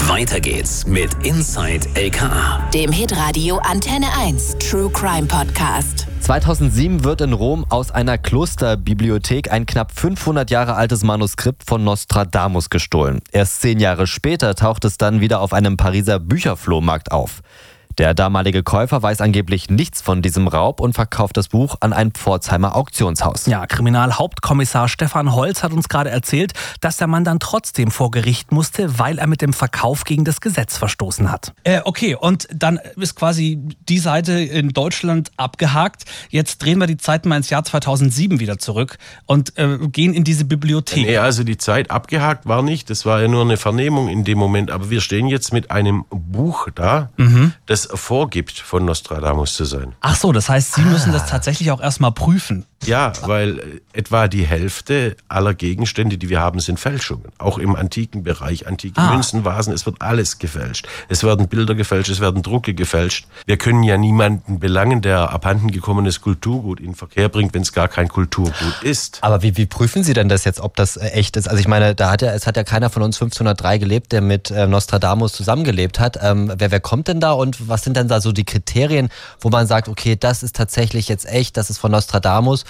Weiter geht's mit Inside LKA, dem Hitradio Antenne 1 True Crime Podcast. 2007 wird in Rom aus einer Klosterbibliothek ein knapp 500 Jahre altes Manuskript von Nostradamus gestohlen. Erst 10 Jahre später taucht es dann wieder auf einem Pariser Bücherflohmarkt auf. Der damalige Käufer weiß angeblich nichts von diesem Raub und verkauft das Buch an ein Pforzheimer Auktionshaus. Ja, Kriminalhauptkommissar Stefan Holz hat uns gerade erzählt, dass der Mann dann trotzdem vor Gericht musste, weil er mit dem Verkauf gegen das Gesetz verstoßen hat. Okay, und dann ist quasi die Seite in Deutschland abgehakt. Jetzt drehen wir die Zeit mal ins Jahr 2007 wieder zurück und gehen in diese Bibliothek. Nee, also die Zeit abgehakt war nicht, das war ja nur eine Vernehmung in dem Moment, aber wir stehen jetzt mit einem Buch da, das vorgibt, von Nostradamus zu sein. Ach so, das heißt, Sie müssen das tatsächlich auch erstmal prüfen. Ja, weil etwa die Hälfte aller Gegenstände, die wir haben, sind Fälschungen. Auch im antiken Bereich, antike Münzen, Vasen, es wird alles gefälscht. Es werden Bilder gefälscht, es werden Drucke gefälscht. Wir können ja niemanden belangen, der abhanden gekommenes Kulturgut in Verkehr bringt, wenn es gar kein Kulturgut ist. Aber wie prüfen Sie denn das jetzt, ob das echt ist? Also ich meine, es hat ja keiner von uns 1503 gelebt, der mit Nostradamus zusammengelebt hat. Wer kommt denn da und was sind denn da so die Kriterien, wo man sagt, okay, das ist tatsächlich jetzt echt, das ist von Nostradamus?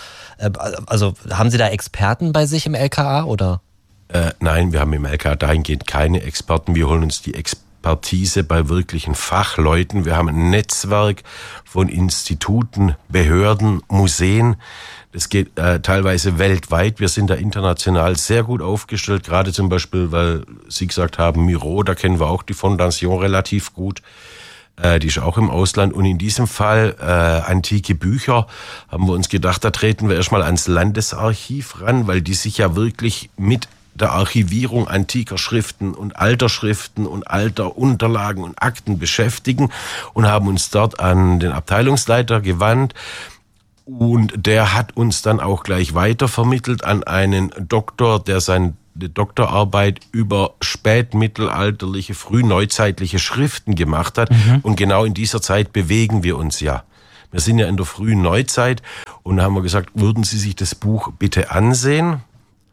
Also haben Sie da Experten bei sich im LKA oder? Nein, wir haben im LKA dahingehend keine Experten. Wir holen uns die Expertise bei wirklichen Fachleuten. Wir haben ein Netzwerk von Instituten, Behörden, Museen. Das geht teilweise weltweit. Wir sind da international sehr gut aufgestellt. Gerade zum Beispiel, weil Sie gesagt haben, Miro, da kennen wir auch die Fondation relativ gut. Die ist auch im Ausland. Und in diesem Fall antike Bücher, haben wir uns gedacht, da treten wir erstmal ans Landesarchiv ran, weil die sich ja wirklich mit der Archivierung antiker Schriften und alter Schriften und alter Unterlagen und Akten beschäftigen und haben uns dort an den Abteilungsleiter gewandt. Und der hat uns dann auch gleich weitervermittelt an einen Doktor, der seine Doktorarbeit über spätmittelalterliche, frühneuzeitliche Schriften gemacht hat. Und genau in dieser Zeit bewegen wir uns ja. Wir sind ja in der frühen Neuzeit und haben wir gesagt, würden Sie sich das Buch bitte ansehen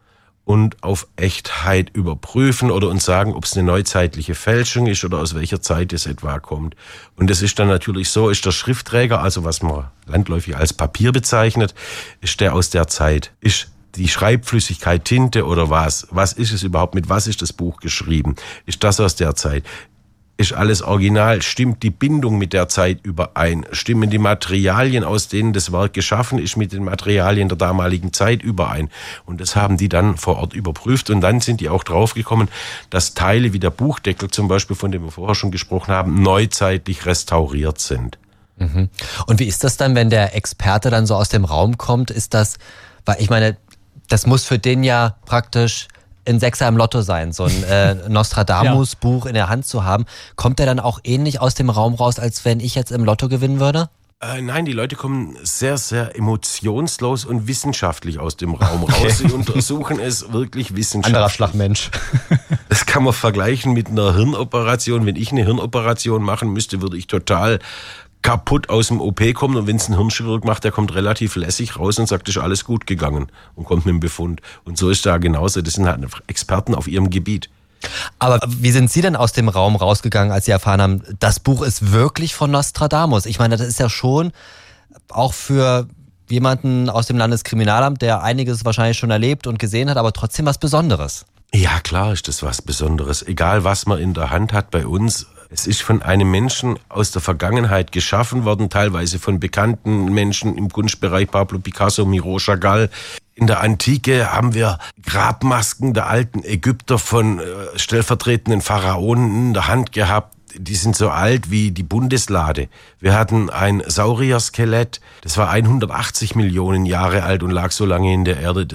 und auf Echtheit überprüfen oder uns sagen, ob es eine neuzeitliche Fälschung ist oder aus welcher Zeit es etwa kommt. Und das ist dann natürlich so, ist der Schriftträger, also was man landläufig als Papier bezeichnet, ist der aus der Zeit. Ist die Schreibflüssigkeit Tinte oder was? Was ist es überhaupt? Mit was ist das Buch geschrieben? Ist das aus der Zeit? Ist alles original? Stimmt die Bindung mit der Zeit überein? Stimmen die Materialien, aus denen das Werk geschaffen ist, mit den Materialien der damaligen Zeit überein? Und das haben die dann vor Ort überprüft und dann sind die auch draufgekommen, dass Teile wie der Buchdeckel zum Beispiel, von dem wir vorher schon gesprochen haben, neuzeitlich restauriert sind. Und wie ist das dann, wenn der Experte dann so aus dem Raum kommt? Ist das, weil ich meine, das muss für den ja praktisch ein Sechser im Lotto sein, so ein Nostradamus-Buch in der Hand zu haben. Kommt der dann auch ähnlich aus dem Raum raus, als wenn ich jetzt im Lotto gewinnen würde? Nein, die Leute kommen sehr, sehr emotionslos und wissenschaftlich aus dem Raum raus. Sie untersuchen es wirklich wissenschaftlich. Anderer Schlagmensch. Das kann man vergleichen mit einer Hirnoperation. Wenn ich eine Hirnoperation machen müsste, würde ich total kaputt aus dem OP kommen und wenn es ein Hirnchirurg macht, der kommt relativ lässig raus und sagt, ist alles gut gegangen und kommt mit dem Befund. Und so ist da genauso, das sind halt Experten auf ihrem Gebiet. Aber wie sind Sie denn aus dem Raum rausgegangen, als Sie erfahren haben, das Buch ist wirklich von Nostradamus? Ich meine, das ist ja schon auch für jemanden aus dem Landeskriminalamt, der einiges wahrscheinlich schon erlebt und gesehen hat, aber trotzdem was Besonderes. Ja, klar ist das was Besonderes. Egal, was man in der Hand hat bei uns. Es ist von einem Menschen aus der Vergangenheit geschaffen worden, teilweise von bekannten Menschen im Kunstbereich, Pablo Picasso, Miro, Chagall. In der Antike haben wir Grabmasken der alten Ägypter von stellvertretenden Pharaonen in der Hand gehabt. Die sind so alt wie die Bundeslade. Wir hatten ein Saurier-Skelett, das war 180 Millionen Jahre alt und lag so lange in der Erde.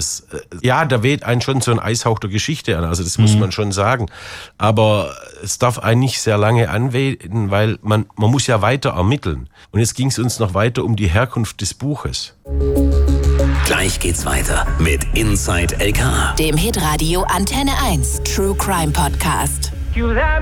Da weht einen schon so ein Eishauch der Geschichte an, also das muss man schon sagen. Aber es darf einen nicht sehr lange anwehen, weil man muss ja weiter ermitteln. Und jetzt ging es uns noch weiter um die Herkunft des Buches. Gleich geht's weiter mit Inside LKA, dem Hitradio Antenne 1 True Crime Podcast.